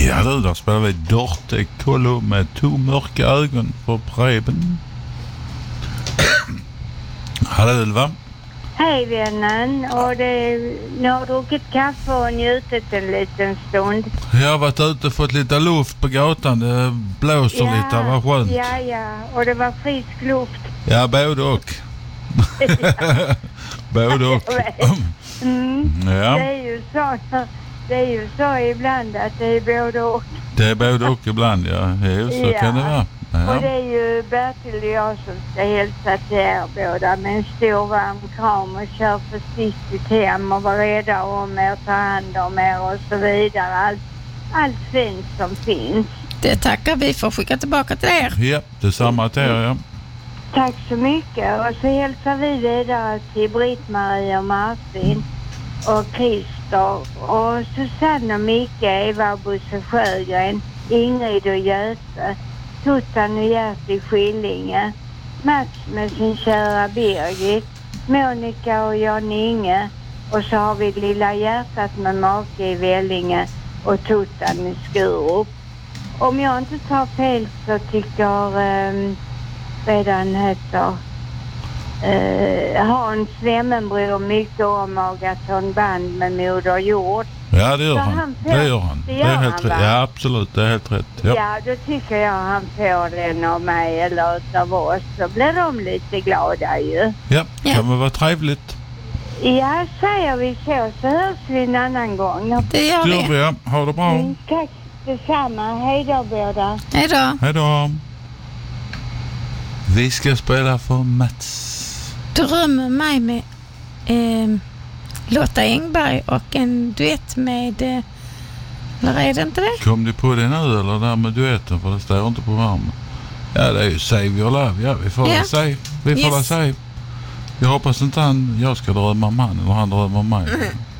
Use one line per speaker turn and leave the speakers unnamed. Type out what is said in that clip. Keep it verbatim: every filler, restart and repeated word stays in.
Ja du, där spelar vi Dorte Kollo med två mörka ögon på Preben. Hallå Ylva.
Hej vännen, och det, nu har druckit kaffe och njutit en liten stund.
Jag har varit ute och fått lite luft på gatan, det blåser
ja,
lite, vad skönt.
Ja, ja, och det var frisk luft.
Ja, både och. både och.
mm,
ja.
Det är ju så, det är ju så ibland att det är både och.
Det är både och ibland, ja. Jo, så ja. kan det vara. Ja.
Och det är ju Bertil och jag som ska hälsa till er båda med en stor varm kram och kör försiktigt hem och vara rädda om er, ta hand om er och så vidare. Allt, allt fint som finns.
Det tackar vi för att skicka tillbaka till er.
Ja, detsamma till er, ja.
Tack så mycket. Och så hälsar vi vidare till Britt-Marie och Martin och Christer och Susanne och Micke, Eva och Bosse Sjögren, Ingrid och Göte, Tuttan och Gert i Skillinge, Mats med sin kära Birgit, Monica och Jan Inge, och så har vi Lilla Hjärtat med Make i Vellinge och Tuttan i Skurup. Om jag inte tar fel så tycker um, redan heter uh, Hans Wemmenbro mycket om Agatonband med Moder Jord.
Ja, det gör han. han det gör han. Det, det är helt rätt. Ja, absolut. Det är helt rätt. Ja,
ja då tycker jag han får den av mig eller av oss. Så blir de lite glada ju.
Ja, det kan väl vara trevligt.
Ja, säger vi så. Så hörs vi en annan gång.
Det gör vi.
Det gör vi, ja. Ha det bra.
Mm, tack detsamma. Hej då båda.
Hej då.
Hej då. Vi ska spela för Mats.
Drömmer mig med... Eh... Lotta Engberg och en duett med... Eller är det inte det?
Kom du på det nu eller där med duetten? För det står inte på varmen. Ja, det är ju Save Your Love. Ja, vi får yeah. det säga. Vi får yes. det säga. Jag hoppas inte han, jag ska drömma om han eller han drömmer om mig. Mm.